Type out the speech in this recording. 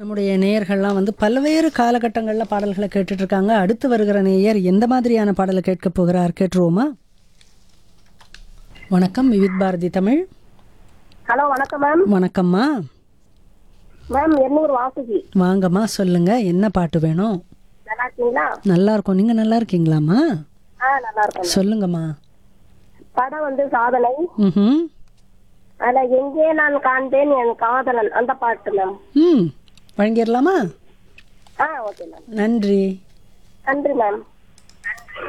நம்முடைய நேயர்கள்லாம் வந்து பல்வேறு காலகட்டங்களில் பாடல்களை கேட்டுட்டு இருக்காங்க. அடுத்து வருகிற நேயர் எந்த மாதிரியான பாடலை கேட்க போகிறார் கேட்டுருவோமா? வணக்கம், விவித் பாரதி தமிழ். ஹலோ வணக்கம் மேம். வணக்கம்மா. மேம் எண்ணூர் வாசுகி. வாங்கம்மா, சொல்லுங்க, என்ன பாட்டு வேணும்? நல்லா இருக்கீங்களா? நல்லா இருக்கோம், நீங்க நல்லா இருக்கீங்களாம்மா? நல்லா இருக்கேன். சொல்லுங்கம்மா. படம் வந்து சாதனை. ம். அதுல எங்கே நான் காண்பேன் என் காதலன் அந்த பாட்டு மேம். வழங்கிடலாமா? Okay ma'am. நன்றி. நன்றி மேம்.